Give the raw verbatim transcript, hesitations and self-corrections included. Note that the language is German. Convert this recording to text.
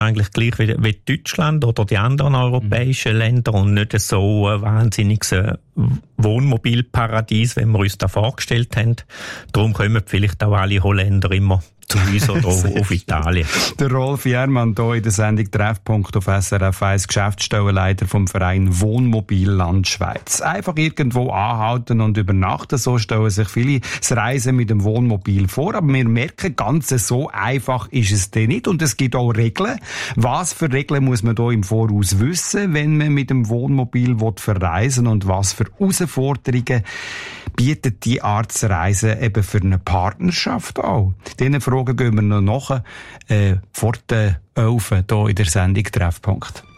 eigentlich gleich wie, wie Deutschland oder die anderen europäischen mhm. Länder und nicht so ein wahnsinniges Wohnmobilparadies, wie wir uns da vorgestellt haben. Darum kommen vielleicht auch alle Holländer immer zu uns oder auf, auf Italien. Der Rolf Jermann hier in der Sendung Treffpunkt auf S R F eins, Geschäftsstellenleiter vom Verein Wohnmobilland Schweiz. Einfach irgendwo anhalten und übernachten, so stellen sich viele das Reisen mit dem Wohnmobil vor, aber wir merken, ganz so einfach ist es denn nicht und es gibt auch Regeln. Was für Regeln muss man hier im Voraus wissen, wenn man mit dem Wohnmobil verreisen will und was für Herausforderungen bietet die Art zu reisen eben für eine Partnerschaft auch? Diesen Fragen gehen wir noch nach, äh, vor den Elfen hier in der Sendung Treffpunkt.